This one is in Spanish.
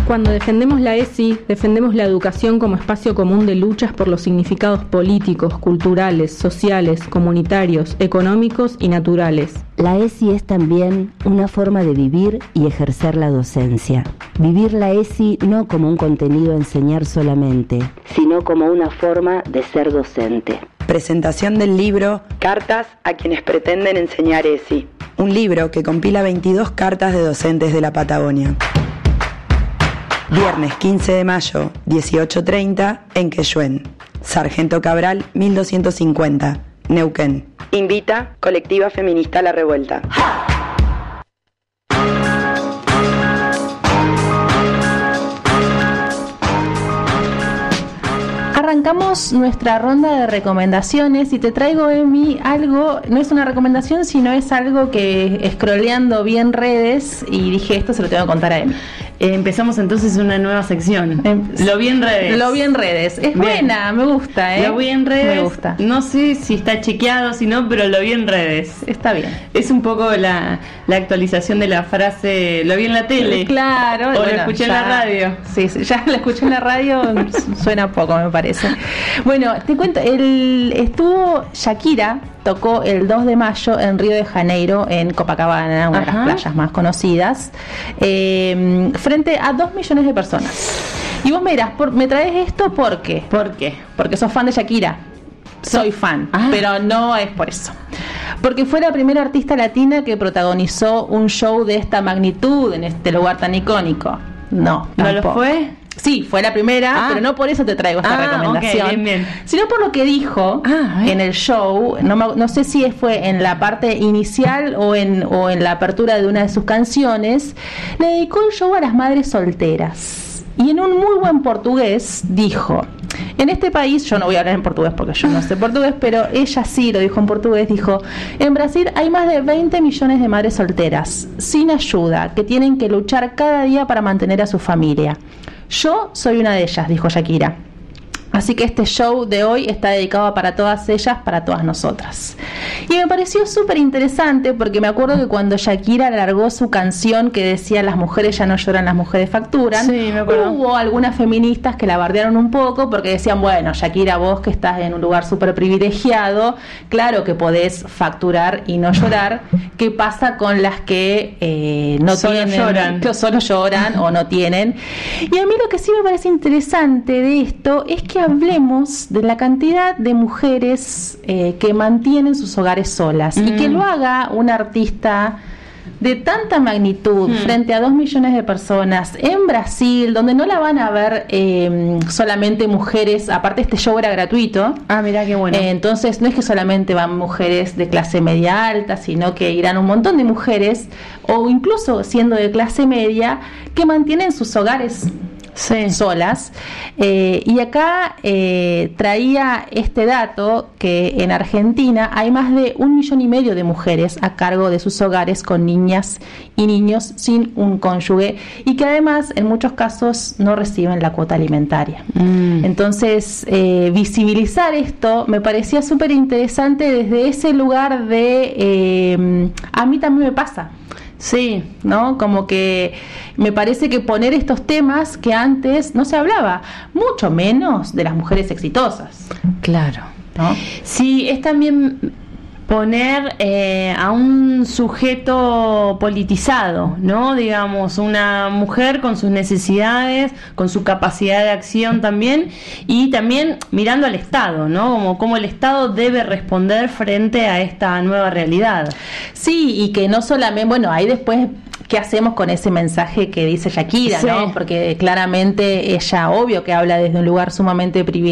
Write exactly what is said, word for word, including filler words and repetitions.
Cuando defendemos la ESI, defendemos la educación como espacio común de luchas por los significados políticos, culturales, sociales, comunitarios, económicos y naturales. La ESI es también una forma de vivir y ejercer la docencia. Vivir la ESI no como un contenido a enseñar solamente, sino como una forma de ser docente. Presentación del libro Cartas a quienes pretenden enseñar ESI. Un libro que compila veintidós cartas de docentes de la Patagonia. Viernes quince de mayo, dieciocho treinta, en Quehuén. Sargento Cabral, mil doscientos cincuenta, Neuquén. Invita Colectiva Feminista La Revuelta. Arrancamos nuestra ronda de recomendaciones y te traigo, Emi, algo, no es una recomendación, sino es algo que scrolleando bien redes y dije, esto se lo tengo que contar a Emi. Eh, empezamos entonces una nueva sección. Eh, lo vi en redes. Lo vi en redes. Es bien. Buena, me gusta, ¿eh? Lo vi en redes. Me gusta. No sé si está chequeado, si no, pero lo vi en redes. Está bien. Es un poco la, la actualización de la frase, lo vi en la tele. Claro. O bueno, lo escuché ya, en la radio. Sí, sí, ya lo escuché en la radio, suena poco, me parece. Bueno, te cuento, el, estuvo Shakira, tocó el dos de mayo en Río de Janeiro, en Copacabana, una Ajá. de las playas más conocidas, eh, frente a dos millones de personas. Y vos me dirás, por, ¿me traes esto por qué? ¿Por qué? Porque sos fan de Shakira. Soy fan, ah. pero no es por eso. Porque fue la primera artista latina que protagonizó un show de esta magnitud en este lugar tan icónico. No, ¿no tampoco. lo fue? Sí, fue la primera, ah. pero no por eso te traigo esta ah, recomendación, okay, bien, bien. sino por lo que dijo ah, en el show. No, me, no sé si fue en la parte inicial o en, o en la apertura de una de sus canciones. Le dedicó el show a las madres solteras. Y en un muy buen portugués dijo: en este país, yo no voy a hablar en portugués porque yo no sé portugués, pero ella sí lo dijo en portugués, dijo: en Brasil hay más de veinte millones de madres solteras, sin ayuda, que tienen que luchar cada día para mantener a su familia. Yo soy una de ellas, dijo Shakira. Así que este show de hoy está dedicado para todas ellas, para todas nosotras. Y me pareció súper interesante porque me acuerdo que cuando Shakira largó su canción que decía las mujeres ya no lloran, las mujeres facturan, sí, me acuerdo. Hubo algunas feministas que la bardearon un poco porque decían, bueno, Shakira, vos que estás en un lugar súper privilegiado, claro que podés facturar y no llorar. ¿Qué pasa con las que eh, no solo tienen, lloran. que solo lloran o no tienen? Y a mí lo que sí me parece interesante de esto es que hablemos de la cantidad de mujeres eh, que mantienen sus hogares solas mm. y que lo haga una artista de tanta magnitud mm. frente a dos millones de personas en Brasil, donde no la van a ver eh, solamente mujeres. Aparte, este show era gratuito. Ah, mirá qué bueno. Eh, entonces no es que solamente van mujeres de clase media alta, sino que irán un montón de mujeres, o incluso siendo de clase media, que mantienen sus hogares Sí. solas. Eh, y acá eh, traía este dato que en Argentina hay más de un millón y medio de mujeres a cargo de sus hogares con niñas y niños sin un cónyuge y que además en muchos casos no reciben la cuota alimentaria. Mm. Entonces, eh, visibilizar esto me parecía súper interesante desde ese lugar de eh, a mí también me pasa. Sí, ¿no? Como que me parece que poner estos temas que antes no se hablaba, mucho menos de las mujeres exitosas. Claro, ¿no? Sí, es también poner eh, a un sujeto politizado, ¿no? Digamos, una mujer con sus necesidades, con su capacidad de acción también, y también mirando al Estado, ¿no? Como cómo el Estado debe responder frente a esta nueva realidad. Sí, y que no solamente, bueno, ahí después ¿qué hacemos con ese mensaje que dice Shakira, sí. ¿no? Porque claramente ella, obvio que habla desde un lugar sumamente privilegiado